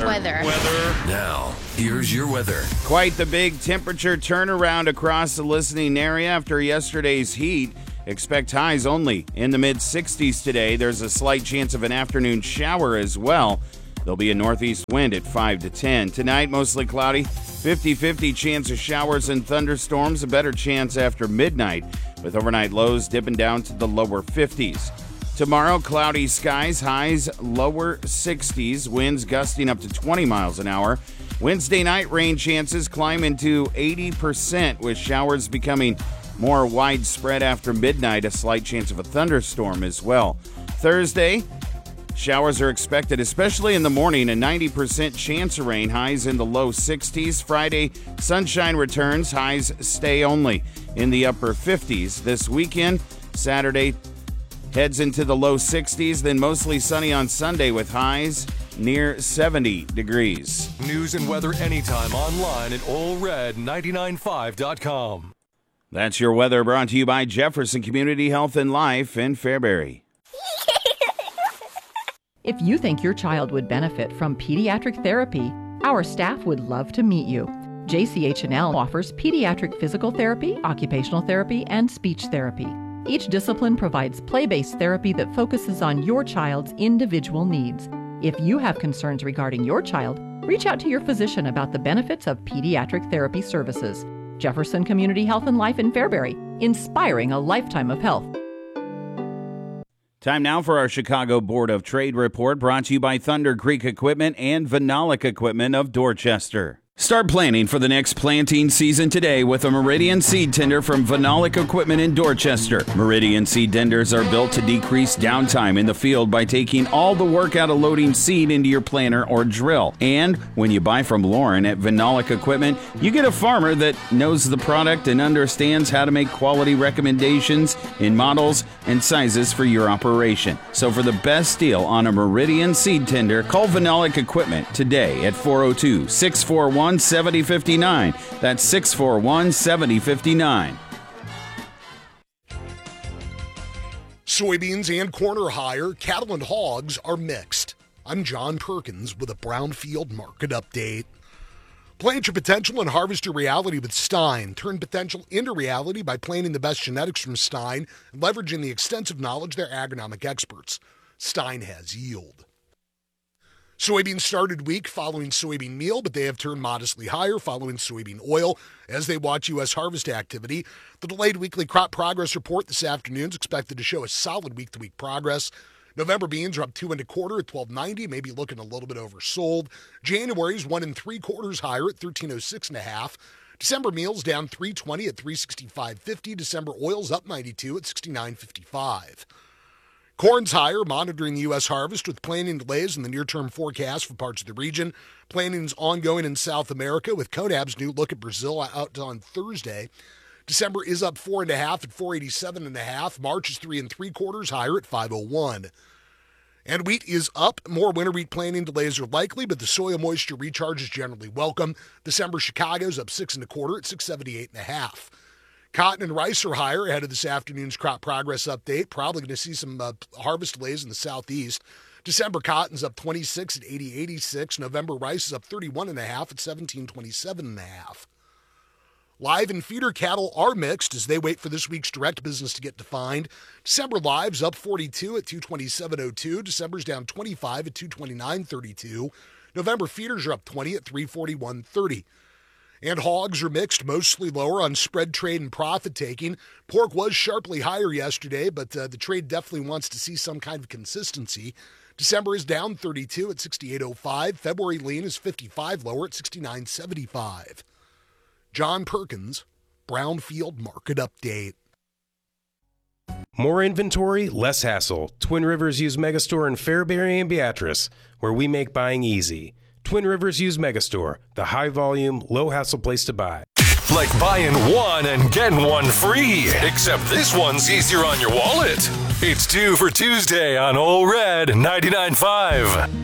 Weather. Now, here's your weather. Quite the big temperature turnaround across the listening area after yesterday's heat. Expect highs only in the mid-60s today. There's a slight chance of an afternoon shower as well. There'll be a northeast wind at 5 to 10. Tonight, mostly cloudy, 50-50 chance of showers and thunderstorms. A better chance after midnight, with overnight lows dipping down to the lower 50s. Tomorrow, cloudy skies, highs lower 60s, winds gusting up to 20 miles an hour. Wednesday night, rain chances climb into 80%, with showers becoming more widespread after midnight. A slight chance of a thunderstorm as well. Thursday, showers are expected, especially in the morning. A 90% chance of rain, highs in the low 60s. Friday, sunshine returns, highs stay only in the upper 50s. This weekend, Saturday heads into the low 60s, then mostly sunny on Sunday with highs near 70 degrees. News and weather anytime online at allred995.com. That's your weather, brought to you by Jefferson Community Health and Life in Fairbury. If you think your child would benefit from pediatric therapy, our staff would love to meet you. JCH&L offers pediatric physical therapy, occupational therapy, and speech therapy. Each discipline provides play-based therapy that focuses on your child's individual needs. If you have concerns regarding your child, reach out to your physician about the benefits of pediatric therapy services. Jefferson Community Health and Life in Fairbury, inspiring a lifetime of health. Time now for our Chicago Board of Trade report, brought to you by Thunder Creek Equipment and Vinalic Equipment of Dorchester. Start planning for the next planting season today with a Meridian seed tender from Vinalic Equipment in Dorchester. Meridian seed tenders are built to decrease downtime in the field by taking all the work out of loading seed into your planter or drill. And when you buy from Lauren at Vinalic Equipment, you get a farmer that knows the product and understands how to make quality recommendations in models and sizes for your operation. So for the best deal on a Meridian seed tender, call Vinalic Equipment today at 402-641-7059. That's 641-7059. Soybeans and corn are higher. Cattle and hogs are mixed. I'm John Perkins with a Brownfield market update. Plant your potential and harvest your reality with Stein. Turn potential into reality by planting the best genetics from Stein and leveraging the extensive knowledge of their agronomic experts. Stein has yield. Soybeans started weak following soybean meal, but they have turned modestly higher following soybean oil as they watch U.S. harvest activity. The delayed weekly crop progress report this afternoon is expected to show a solid week-to-week progress. November beans are up 2 1/4 at $12.90, maybe looking a little bit oversold. January's 1 3/4 higher at $13.06.5. December meals down $3.20 at $365.50. December oils up 92 at $69.55. Corn's higher, monitoring the U.S. harvest with planting delays in the near-term forecast for parts of the region. Planting is ongoing in South America with CONAB's new look at Brazil out on Thursday. December is up 4 1/2 at $487.5. March is 3 3/4 higher at $501. And wheat is up. More winter wheat planting delays are likely, but the soil moisture recharge is generally welcome. December Chicago's up 6 1/4 at $678.5. Cotton and rice are higher ahead of this afternoon's crop progress update. Probably going to see some harvest delays in the southeast. December cotton's up 26 at $80.86. November rice is up 31 1/2 at $17.27.5. Live and feeder cattle are mixed as they wait for this week's direct business to get defined. December live's up 42 at $227.02. December's down 25 at $229.32. November feeders are up 20 at $341.30. And hogs are mixed, mostly lower on spread trade and profit taking. Pork was sharply higher yesterday, but the trade definitely wants to see some kind of consistency. December is down 32 at $68.05. February lean is 55 lower at $69.75. John Perkins, Brownfield Market Update. More inventory, less hassle. Twin Rivers Used Megastore in Fairbury and Beatrice, where we make buying easy. Twin Rivers Used Megastore, the high-volume, low-hassle place to buy. Like buying one and getting one free, except this one's easier on your wallet. It's 2 for Tuesday on Old Red 99.5.